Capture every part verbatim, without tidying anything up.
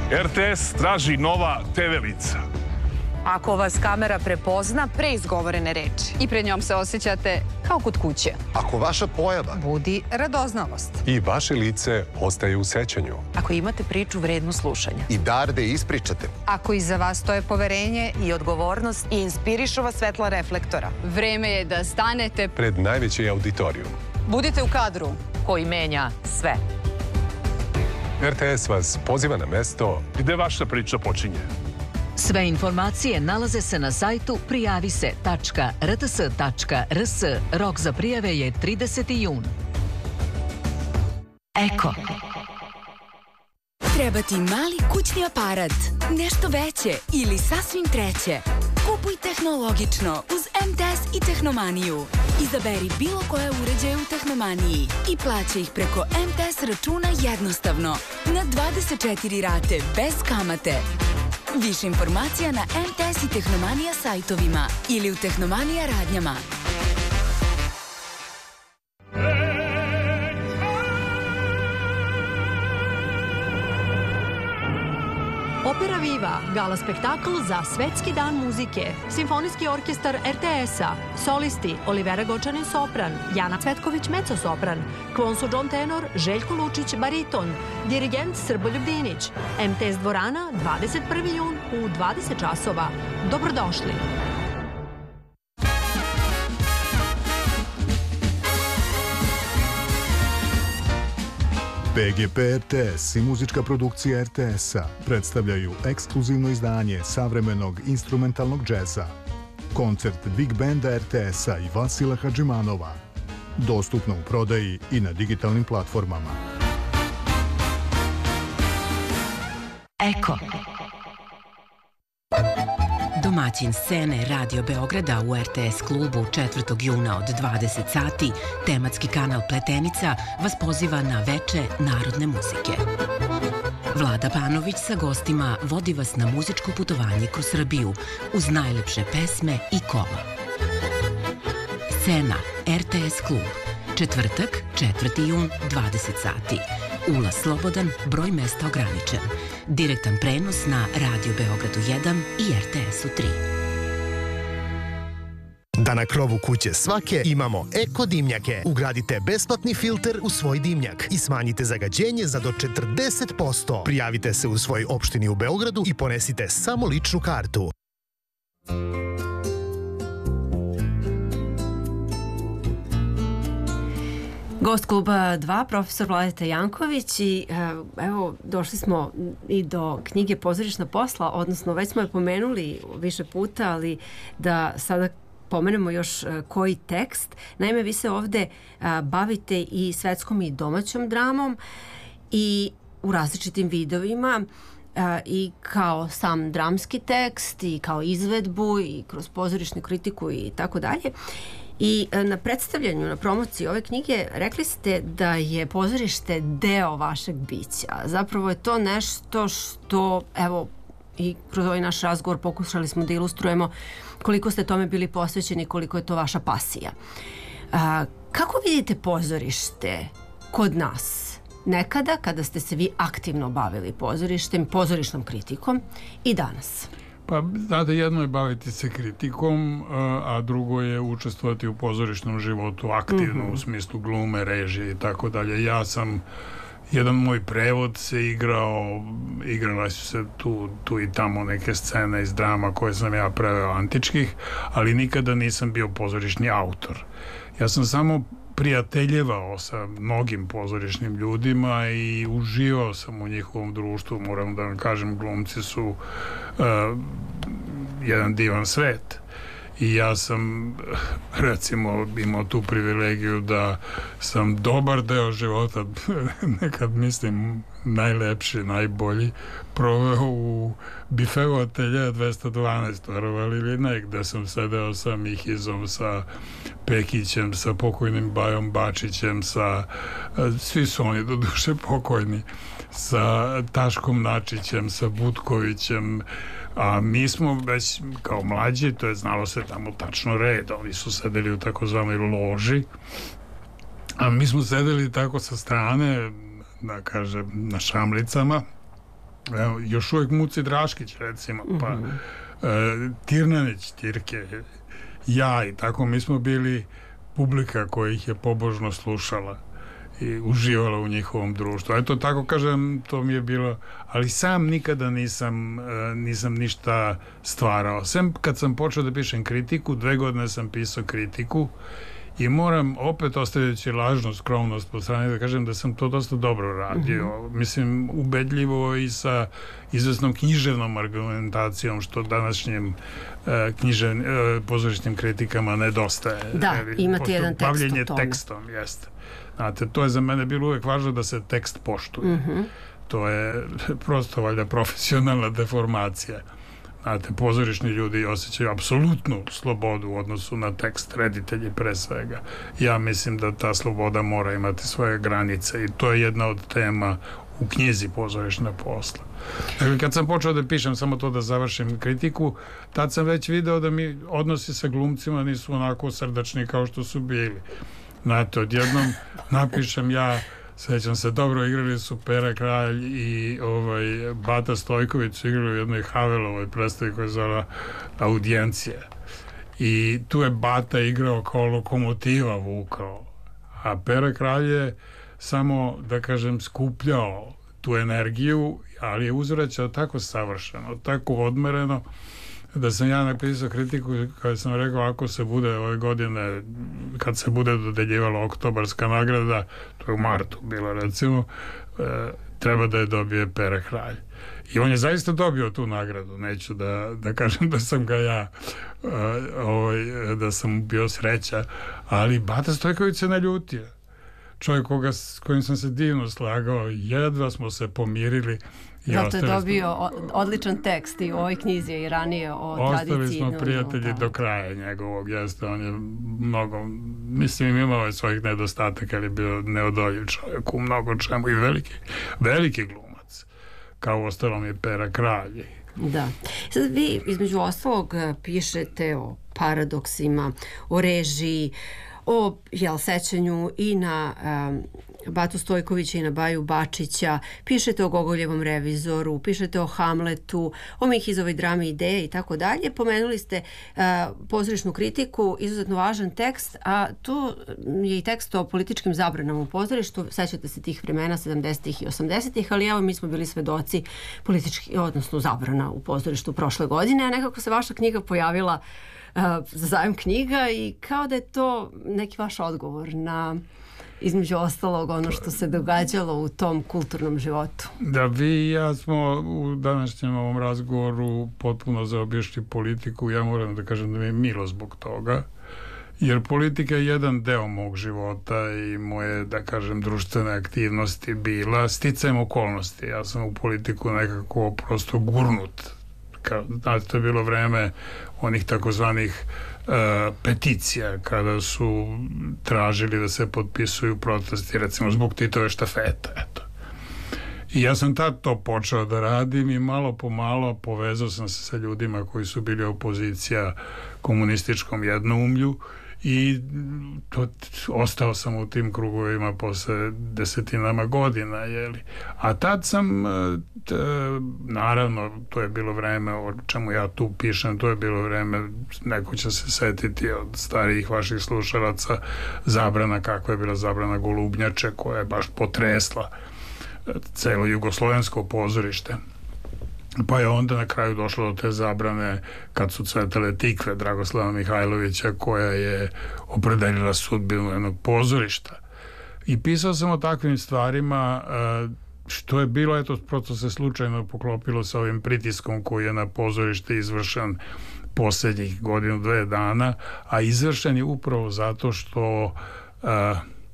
R T S traži nova te ve lica. Ako vas kamera prepozna pre izgovorene reči. I pred njom se osjećate kao kod kuće. Ako vaša pojava budi radoznalost. I vaše lice ostaje u sećanju. Ako imate priču vrednu slušanja. I dar da je ispričate. Ako iza vas stoje poverenje i odgovornost i inspirišu vas svetla reflektora. Vreme je da stanete pred najveći auditorijum. Budite u kadru koji menja sve. R T S vas poziva na mesto gde vaša priča počinje. Sve informacije nalaze se na sajtu prijavise tačka r t s tačka r s. Rok za prijave je trideseti jun. Eko. Treba ti mali kućni aparat, nešto veće ili sasvim treće. Kupuj tehnologično uz M T S i Tehnomaniju. Izaberi bilo koje uređaje u Tehnomaniji i plaća ih preko M T S računa jednostavno, na dvadeset četiri rate bez kamate. Više informacija na M T S i Tehnomanija sajtovima ili u Tehnomanija radnjama. Opera Viva, gala spektakl za Svetski dan muzike, Simfonijski orkestar R T S-a, solisti Olivera Gočanin sopran, Jana Cvetković mezzo-sopran, Kvonso John tenor, Željko Lučić bariton, dirigent Srboljub Dinić, M T S dvorana, dvadeset prvi jun u dvadeset časova. Dobrodošli! P G P R T S i muzička produkcija R T S-a predstavljaju ekskluzivno izdanje savremenog instrumentalnog džeza. Koncert Big Banda R T S-a i Vasila Hadžimanova. Dostupno u prodaji i na digitalnim platformama. Eko. Domaćin scene Radio Beograda u R T S klubu četvrtog juna od dvadeset sati, tematski kanal Pletenica vas poziva na veče narodne muzike. Vlada Panović sa gostima vodi vas na muzičko putovanje kroz Srbiju uz najlepše pesme i kola. Scena R T S klub, četvrtak, četvrti jun, dvadeset sati. Ulaz slobodan, broj mesta ograničen. Direktan prenos na Radio Beogradu jedan i R T S-u tri. Da na krovu kuće svake imamo eko dimnjake. Ugradite besplatni filter u svoj dimnjak i smanjite zagađenje za do četrdeset posto. Prijavite se u svojoj opštini u Beogradu i ponesite samo ličnu kartu. Gost kluba dva, profesor Vladeta Janković i evo došli smo i do knjige Pozorišna posla, odnosno već smo je pomenuli više puta, ali da sada pomenemo još koji tekst. Naime, vi se ovde bavite i svetskom i domaćom dramom i u različitim vidovima i kao sam dramski tekst i kao izvedbu i kroz pozorišnu kritiku i tako dalje. I na predstavljanju, na promociji ove knjige rekli ste da je pozorište deo vašeg bića. Zapravo je to nešto što, evo, i kroz ovaj naš razgovor pokušali smo da ilustrujemo koliko ste tome bili posvećeni, koliko je to vaša pasija. A, kako vidite pozorište kod nas? Nekada, kada ste se vi aktivno bavili pozorištem, pozorišnom kritikom i danas? Pa, znate, jedno je baviti se kritikom, a drugo je učestvovati u pozorišnom životu aktivno, mm-hmm. u smislu glume, režije i tako dalje. Ja sam, jedan moj prevod se igrao, igrala su se tu, tu i tamo neke scene iz drama koje sam ja preveo antičkih, ali nikada nisam bio pozorišni autor. Ja sam samo prijateljevao sa mnogim pozorišnim ljudima i uživao sam u njihovom društvu. Moram da vam kažem, glumci su uh, jedan divan svet. I ja sam, recimo, imao tu privilegiju da sam dobar deo života, nekad mislim najlepši, najbolji, proveo u bifeu atelje dvesta dvanaest, verovali ili ne, gde sam sedeo sa Mihizom, sa Pekićem, sa pokojnim Bajom Bačićem, sa, svi su oni do duše pokojni, sa Taškom Načićem, sa Butkovićem, a mi smo već kao mlađi, to je znalo se tamo tačno red, oni su sedeli u takozvanoj loži, a mi smo sedeli tako sa strane, da kažem, na šamlicama, Evo, još uvijek Muci Draškić, recimo, pa Mhm. e, Tirnanić, Tirke, ja i tako, mi smo bili publika koja ih je pobožno slušala i uživala u njihovom društvu. Eto, tako kažem, to mi je bilo, ali sam nikada nisam, e, nisam ništa stvarao. Sem kad sam počeo da pišem kritiku, dve godine sam pisao kritiku i moram opet, ostavljajući lažnu skromnost po strani, da kažem da sam to dosta dobro radio. Mhm. Mislim, ubedljivo i sa izvesnom književnom argumentacijom, što današnjim e, književ, e, pozorišnim kritikama nedostaje. Da, Jer imate posto- jedan tekst o bavljenje tome. tekstom, jeste. Znate, to je za mene bilo uvijek važno da se tekst poštuje. Mhm. To je prosto valjda profesionalna deformacija. Znate, pozorišni ljudi osjećaju apsolutnu slobodu u odnosu na tekst, reditelji pre svega. Ja mislim da ta sloboda mora imati svoje granice i to je jedna od tema u knjizi Pozorišna posla. Dakle, kad sam počeo da pišem, samo to da završim kritiku, tad sam već video da mi odnosi sa glumcima nisu onako srdačni kao što su bili. Znate, odjednom napišem ja, sećam se, dobro, igrali su Pera Kralj i ovaj, Bata Stojković su igrali u jednoj Havelovoj predstavi koja je zvala Audijencija. I tu je Bata igrao kao lokomotiva vukao, a Pera Kralj je samo, da kažem, skupljao tu energiju, ali je uzvraćao tako savršeno, tako odmereno, da sam ja napisao kritiku kada sam rekao, ako se bude ove godine, kad se bude dodeljivala oktobarska nagrada, to je u martu bilo, recimo, e, treba da je dobije Pera Kralj. I on je zaista dobio tu nagradu. Neću da, da kažem da sam ga ja e, ovaj, da sam bio sreća, ali Bata Stojković se naljutio. Čovjek koga, s kojim sam se divno slagao, jedva smo se pomirili. I Zato je ostali smo- dobio o- odličan tekst i u ovoj knjizi i ranije o tradiciji. Ostali smo no, prijatelji no, da. do kraja njegovog, jeste, on je mnogo, mislim, imao je svojih nedostataka, ali je bio neodoljiv čovjek u mnogo čemu i veliki, veliki glumac, kao ostalom je Pera Kralj. Da. Sad vi između ostalog eh, pišete o paradoksima, o režiji, o jel, sećanju i na um, Batu Stojkovića i na Baju Bačića, pišete o Gogoljevom revizoru, pišete o Hamletu, o Mihizovoj drami Ideje i tako dalje. Pomenuli ste uh, pozorišnu kritiku, izuzetno važan tekst, a tu je i tekst o političkim zabranama u pozorištu. Sećate se tih vremena sedamdesetih i osamdesetih, ali evo mi smo bili svedoci politički, odnosno zabrana u pozorištu prošle godine, a nekako se vaša knjiga pojavila uh, za zajam knjiga i kao da je to neki vaš odgovor na, između ostalog, ono što se događalo u tom kulturnom životu. Da, vi i ja smo u današnjem ovom razgovoru potpuno zaobišli politiku. Ja moram da kažem da mi je milo zbog toga, jer politika je jedan deo mog života i moje, da kažem, društvene aktivnosti bila sticajem okolnosti. Ja sam u politiku nekako prosto gurnut. Kao, znate, to je bilo vreme onih takozvanih uh, peticija, kada su tražili da se potpisuju protesti, recimo zbog Titove štafete, eto. I ja sam tad to počeo da radim i malo po malo povezao sam se sa ljudima koji su bili opozicija komunističkom jednoumlju i to, ostao sam u tim krugovima posle desetinama godina, jeli. A tad sam, t, naravno, to je bilo vreme o čemu ja tu pišem, to je bilo vreme, neko će se setiti od starijih vaših slušalaca, zabrana, kakva je bila zabrana Golubnjače, koja je baš potresla celo jugoslovensko pozorište. Pa je onda na kraju došlo do te zabrane kad su cvetale tikve Dragoslava Mihajlovića, koja je opredelila sudbinu jednog pozorišta. I pisao sam o takvim stvarima, što je bilo, eto, prosto se slučajno poklopilo sa ovim pritiskom koji je na pozorište izvršen posljednjih godinu, dve dana, a izvršen je upravo zato što a,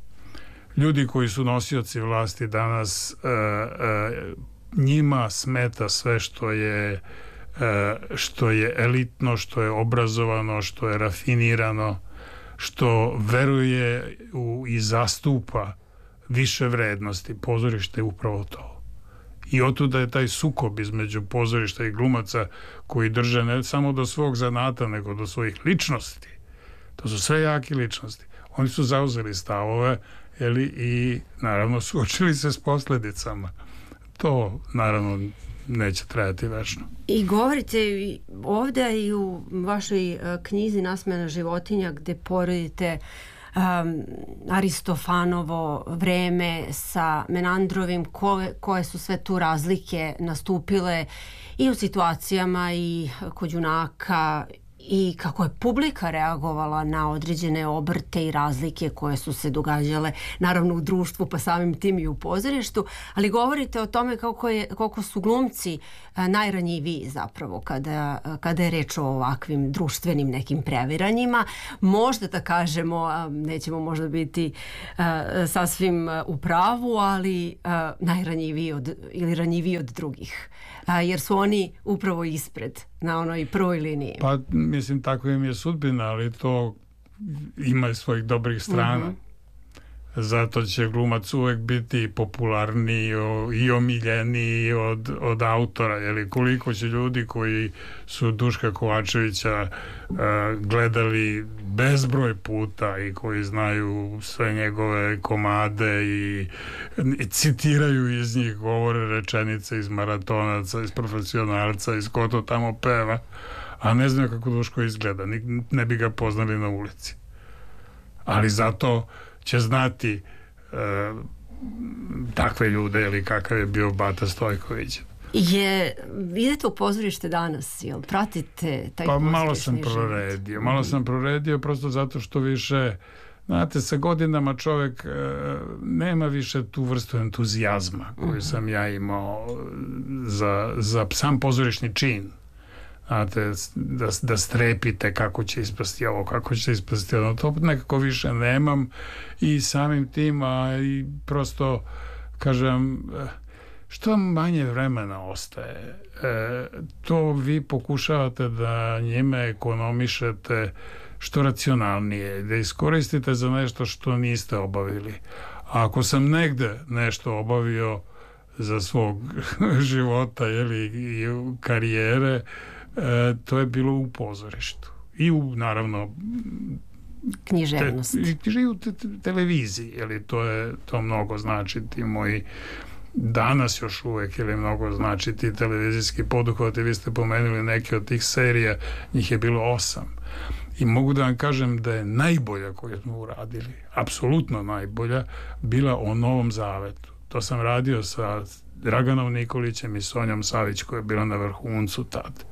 ljudi koji su nosioci vlasti danas, a, a, njima smeta sve što je što je elitno, što je obrazovano, što je rafinirano, što veruje u i zastupa više vrednosti. Pozorište je upravo to. I otuda je taj sukob između pozorišta i glumaca koji drže ne samo do svog zanata, nego do svojih ličnosti. To su sve jake ličnosti. Oni su zauzeli stavove, jeli, i naravno suočili se s posljedicama. To, naravno, neće trajati večno. I govorite i ovde i u vašoj uh, knjizi Nasmejana životinja gde poredite um, Aristofanovo vreme sa Menandrovim, koje, koje su sve tu razlike nastupile i u situacijama i kod junaka i kako je publika reagovala na određene obrte i razlike koje su se događale naravno u društvu pa samim tim i u pozorištu, ali govorite o tome kako, je, kako su glumci a, najranjiviji zapravo kada, kada je reč o ovakvim društvenim nekim previranjima. Možda da kažemo, a, nećemo možda biti a, sasvim a, u pravu, ali a, najranjiviji od, ili ranjiviji od drugih. A, jer su oni upravo ispred na onoj prvoj liniji. Pa mislim tako im je sudbina, ali to ima i svojih dobrih strana. Mm-hmm. Zato će glumac uvek biti popularniji i omiljeniji od, od autora. Jeli, koliko će ljudi koji su Duška Kovačevića uh, gledali bezbroj puta i koji znaju sve njegove komade i, i citiraju iz njih, govore rečenice iz Maratonaca, iz Profesionalca, iz ko to tamo peva, a ne znaju kako Duško izgleda, ne bi ga poznali na ulici. Ali zato će znati e, takve ljude ili kakav je bio Bata Stojković. Je, idete u pozorište danas, jel pratite taj pa malo sam proredio, malo mm-hmm. sam proredio prosto zato što više, znate, sa godinama čovjek e, nema više tu vrstu entuzijazma koju mm-hmm. sam ja imao za, za sam pozorišni čin. Znate, da, da strepite kako će ispasti ovo, kako će ispasti ono, to nekako više nemam i samim tim, a i prosto, kažem, što manje vremena ostaje, e, to vi pokušavate da njime ekonomišete što racionalnije, da iskoristite za nešto što niste obavili. A ako sam negde nešto obavio za svog života ili i karijere, E, to je bilo u pozorištu i u naravno književnost te, i u te, te, televiziji, jeli, to je to mnogo znači ti moji danas još uvek ili mnogo znači ti televizijski poduhvati. Vi ste pomenuli neke od tih serija, njih je bilo osam i mogu da vam kažem da je najbolja koju smo uradili, apsolutno najbolja, bila o Novom Zavetu. To sam radio sa Draganom Nikolićem i Sonjom Savić koja je bila na vrhuncu tad.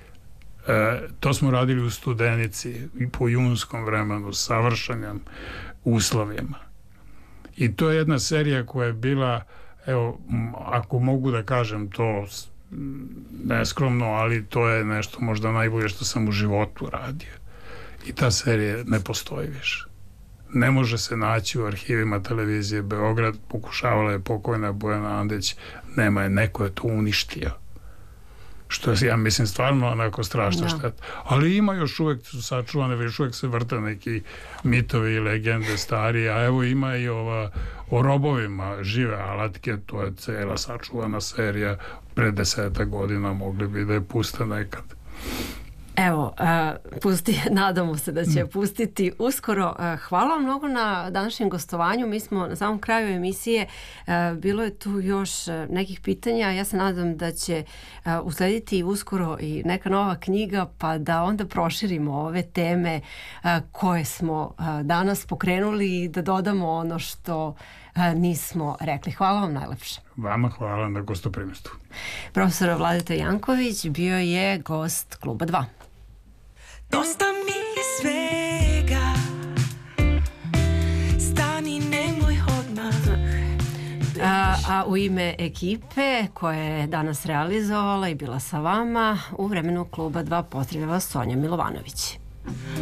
E, to smo radili u Studenici i po junskom vremenu, savršenim uslovima. I to je jedna serija koja je bila, evo, ako mogu da kažem to neskromno, ali to je nešto možda najbolje što sam u životu radio. I ta serija ne postoji više. Ne može se naći u arhivima televizije Beograd, pokušavala je pokojna Bojana Andeć, nema je, neko je to uništio. Što je, ja mislim, stvarno onako strašna da. šteta. Ali ima još uvek su sačuvane, još uvek se vrte neki mitovi i legende stari, a evo ima i ova o robovima, žive alatke, to je cela sačuvana serija, pre deseta godina mogli bi da je puste nekad. Evo, uh, pusti, nadamo se da će pustiti uskoro. Uh, hvala vam mnogo na današnjem gostovanju. Mi smo na samom kraju emisije. Uh, bilo je tu još uh, nekih pitanja. Ja se nadam da će uh, uslediti uskoro i neka nova knjiga, pa da onda proširimo ove teme uh, koje smo uh, danas pokrenuli i da dodamo ono što uh, nismo rekli. Hvala vam najlepše. Vama hvala na gostoprimstvu. Profesor Vladeta Janković bio je gost Kluba dva. Dosta mi je svega, stani, nemoj odmah. A, a u ime ekipe koja je danas realizovala i bila sa vama u vremenu Kluba dva pozdravlja vas Sonja Milovanović.